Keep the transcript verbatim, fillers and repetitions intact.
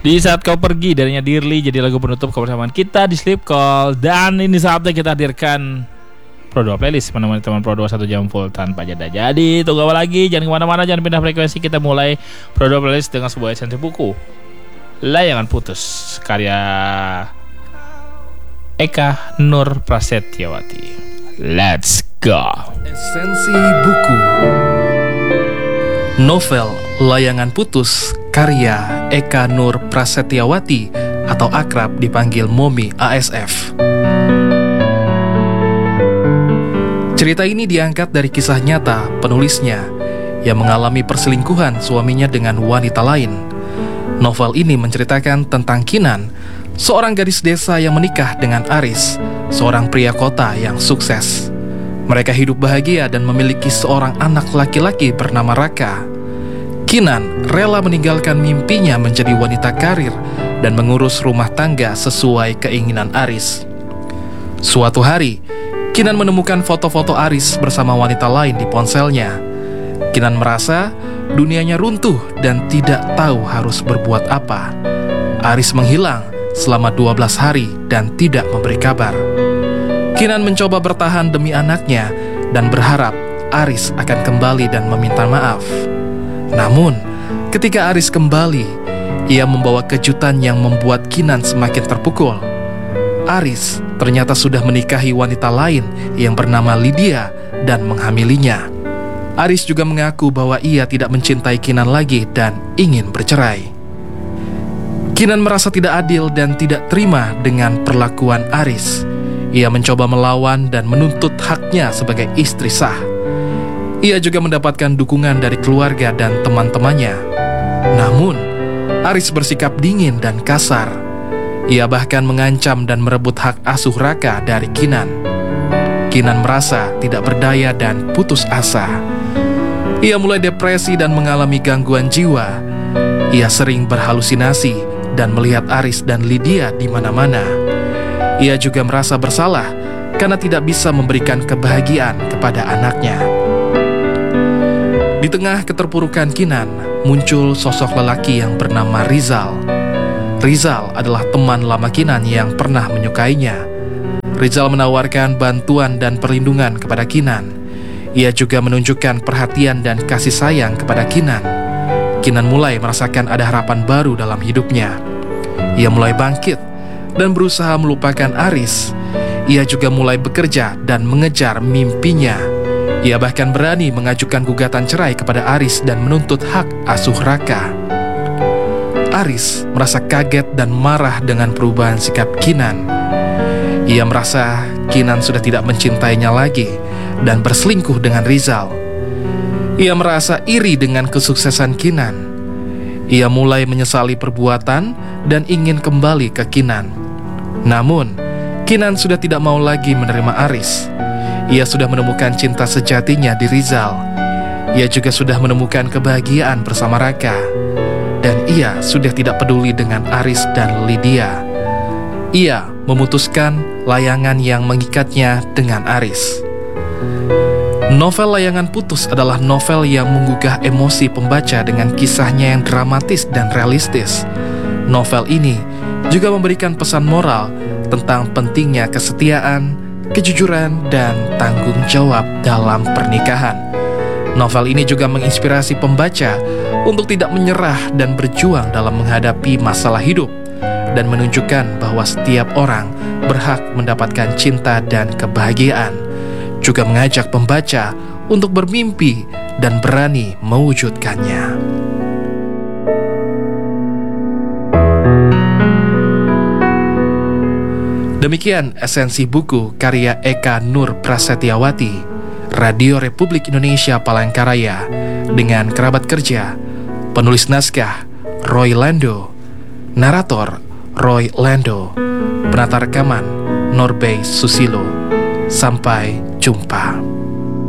Di Saat Kau Pergi darinya Dearly jadi lagu penutup kebersamaan kita di Sleep Call. Dan ini saatnya kita hadirkan Pro dua Playlist menemani teman Pro dua satu jam full tanpa jeda. Jadi tunggu apa lagi, jangan kemana-mana, jangan pindah frekuensi. Kita mulai Pro dua Playlist dengan sebuah esensi buku Layangan Putus karya Eka Nur Prasetyawati. Let's go. Esensi buku. Novel Layangan Putus karya Eka Nur Prasetyawati atau akrab dipanggil Momi A S F. Cerita ini diangkat dari kisah nyata penulisnya yang mengalami perselingkuhan suaminya dengan wanita lain. Novel ini menceritakan tentang Kinan, seorang gadis desa yang menikah dengan Aris, seorang pria kota yang sukses. Mereka hidup bahagia dan memiliki seorang anak laki-laki bernama Raka. Kinan rela meninggalkan mimpinya menjadi wanita karir dan mengurus rumah tangga sesuai keinginan Aris. Suatu hari, Kinan menemukan foto-foto Aris bersama wanita lain di ponselnya. Kinan merasa dunianya runtuh dan tidak tahu harus berbuat apa. Aris menghilang selama dua belas hari dan tidak memberi kabar. Kinan mencoba bertahan demi anaknya dan berharap Aris akan kembali dan meminta maaf. Namun, ketika Aris kembali, ia membawa kejutan yang membuat Kinan semakin terpukul. Aris ternyata sudah menikahi wanita lain yang bernama Lydia dan menghamilinya. Aris juga mengaku bahwa ia tidak mencintai Kinan lagi dan ingin bercerai. Kinan merasa tidak adil dan tidak terima dengan perlakuan Aris. Ia mencoba melawan dan menuntut haknya sebagai istri sah. Ia juga mendapatkan dukungan dari keluarga dan teman-temannya. Namun, Aris bersikap dingin dan kasar. Ia bahkan mengancam dan merebut hak asuh Raka dari Kinan. Kinan merasa tidak berdaya dan putus asa. Ia mulai depresi dan mengalami gangguan jiwa. Ia sering berhalusinasi dan melihat Aris dan Lydia di mana-mana. Ia juga merasa bersalah karena tidak bisa memberikan kebahagiaan kepada anaknya. Di tengah keterpurukan Kinan, muncul sosok lelaki yang bernama Rizal. Rizal adalah teman lama Kinan yang pernah menyukainya. Rizal menawarkan bantuan dan perlindungan kepada Kinan. Ia juga menunjukkan perhatian dan kasih sayang kepada Kinan. Kinan mulai merasakan ada harapan baru dalam hidupnya. Ia mulai bangkit dan berusaha melupakan Aris. Ia juga mulai bekerja dan mengejar mimpinya. Ia bahkan berani mengajukan gugatan cerai kepada Aris dan menuntut hak asuh Raka. Aris merasa kaget dan marah dengan perubahan sikap Kinan. Ia merasa Kinan sudah tidak mencintainya lagi dan berselingkuh dengan Rizal. Ia merasa iri dengan kesuksesan Kinan. Ia mulai menyesali perbuatan dan ingin kembali ke Kinan. Namun, Kinan sudah tidak mau lagi menerima Aris. Ia sudah menemukan cinta sejatinya di Rizal. Ia juga sudah menemukan kebahagiaan bersama Raka. Dan ia sudah tidak peduli dengan Aris dan Lydia. Ia memutuskan layangan yang mengikatnya dengan Aris. Novel Layangan Putus adalah novel yang menggugah emosi pembaca dengan kisahnya yang dramatis dan realistis. Novel ini juga memberikan pesan moral tentang pentingnya kesetiaan, kejujuran, dan tanggung jawab dalam pernikahan. Novel ini juga menginspirasi pembaca untuk tidak menyerah dan berjuang dalam menghadapi masalah hidup, dan menunjukkan bahwa setiap orang berhak mendapatkan cinta dan kebahagiaan. Juga mengajak pembaca untuk bermimpi dan berani mewujudkannya. Demikian esensi buku karya Eka Nur Prasetyawati, Radio Republik Indonesia Palangkaraya, dengan kerabat kerja, penulis naskah Roy Lando, narator Roy Lando, penata rekaman Norbey Susilo. Sampai jumpa.